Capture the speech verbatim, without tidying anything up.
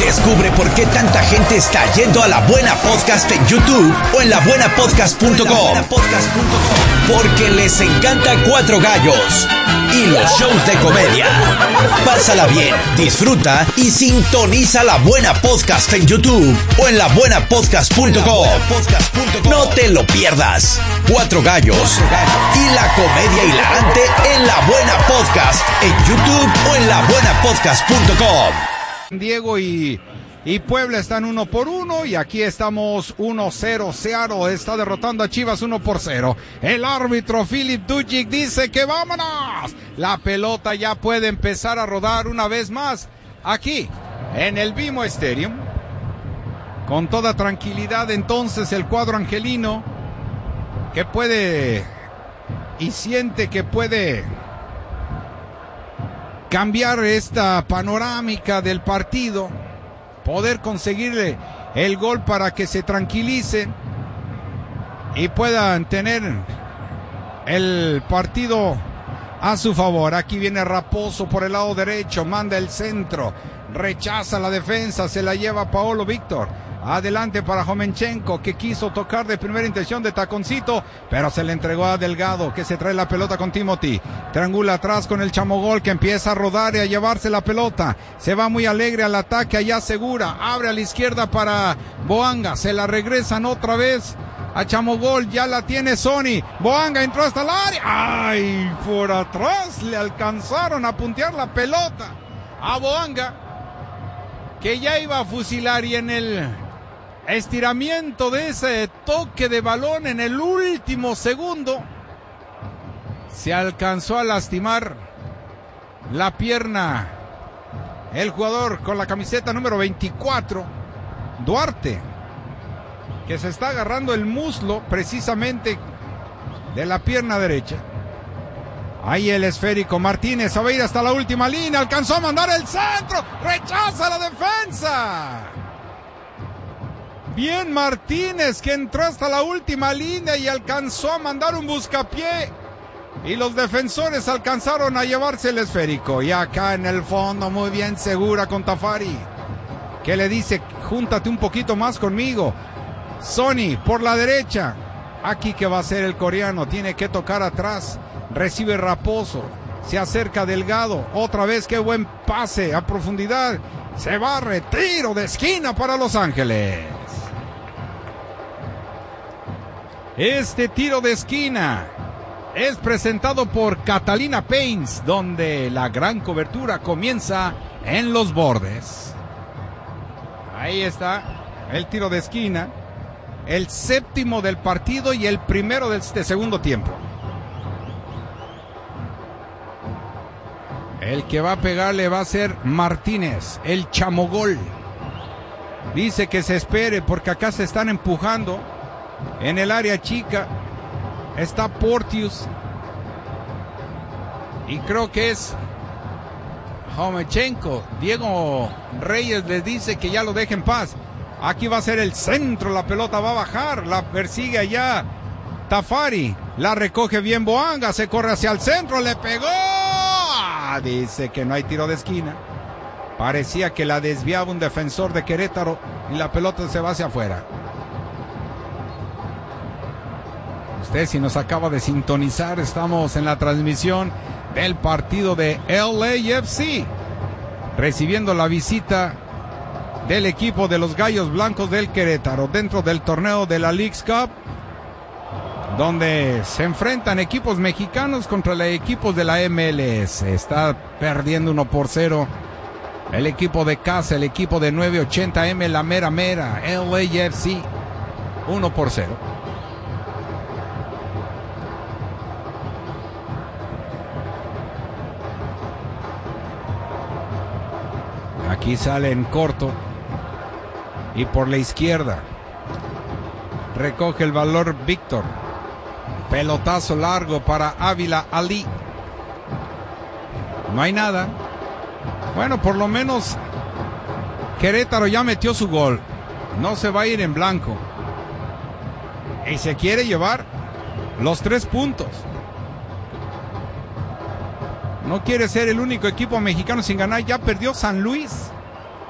Descubre por qué tanta gente está yendo a La Buena Podcast en YouTube o en la buena podcast punto com. Porque les encanta Cuatro Gallos y los shows de comedia. Pásala bien, disfruta y sintoniza La Buena Podcast en YouTube o en la buena podcast punto com. No te lo pierdas. Cuatro Gallos y la comedia hilarante en La Buena Podcast en YouTube o en la buena podcast punto com. Diego y, y Puebla están uno por uno y aquí estamos uno cero. Seattle está derrotando a Chivas uno por cero. El árbitro Philip Dujic dice que vámonos. La pelota ya puede empezar a rodar una vez más aquí en el BMO Stadium. Con toda tranquilidad entonces el cuadro angelino que puede y siente que puede cambiar esta panorámica del partido, poder conseguirle el gol para que se tranquilicen y puedan tener el partido a su favor. Aquí viene Raposo por el lado derecho, manda el centro, rechaza la defensa, se la lleva Paolo Víctor. Adelante para Jomenchenko, que quiso tocar de primera intención de taconcito, pero se le entregó a Delgado, que se trae la pelota con Timothy. Triangula atrás con el Chamogol, que empieza a rodar y a llevarse la pelota. Se va muy alegre al ataque, allá segura. Abre a la izquierda para Boanga. Se la regresan otra vez a Chamogol. Ya la tiene Sony. Boanga entró hasta el área. ¡Ay! Por atrás le alcanzaron a puntear la pelota a Boanga, que ya iba a fusilar, y en el estiramiento de ese toque de balón en el último segundo se alcanzó a lastimar la pierna el jugador con la camiseta número veinticuatro, Duarte, que se está agarrando el muslo precisamente de la pierna derecha. Ahí el esférico, Martínez va a ir hasta la última línea, alcanzó a mandar el centro, rechaza la defensa. Bien Martínez, que entró hasta la última línea y alcanzó a mandar un buscapié, y los defensores alcanzaron a llevarse el esférico. Y acá en el fondo muy bien segura con Tafari, que le dice: júntate un poquito más conmigo. Sony por la derecha, aquí que va a ser el coreano, tiene que tocar atrás. Recibe Raposo, se acerca Delgado, otra vez qué buen pase a profundidad, se va, retiro de esquina para Los Ángeles. Este tiro de esquina es presentado por Catalina Paints, donde la gran cobertura comienza en los bordes. Ahí está el tiro de esquina, el séptimo del partido y el primero de este segundo tiempo. El que va a pegarle va a ser Martínez, el Chamogol. Dice que se espere porque acá se están empujando en el área chica. Está Portius y creo que es Jomenchenko. Diego Reyes les dice que ya lo dejen en paz. Aquí va a ser el centro, la pelota va a bajar, la persigue allá Tafari, la recoge bien Boanga, se corre hacia el centro, le pegó. Dice que no hay tiro de esquina. Parecía que la desviaba un defensor de Querétaro y la pelota se va hacia afuera. Usted, si nos acaba de sintonizar, estamos en la transmisión del partido de L A F C, recibiendo la visita del equipo de los Gallos Blancos del Querétaro dentro del torneo de la Leagues Cup, donde se enfrentan equipos mexicanos contra los equipos de la M L S. Está perdiendo uno por cero el equipo de casa, el equipo de nueve ochenta M, la mera mera, L A F C, uno por cero. Aquí sale en corto y por la izquierda recoge el valor Víctor. Pelotazo largo para Ávila Ali. No hay nada. Bueno, por lo menos Querétaro ya metió su gol. No se va a ir en blanco. Y se quiere llevar los tres puntos. No quiere ser el único equipo mexicano sin ganar. Ya perdió San Luis.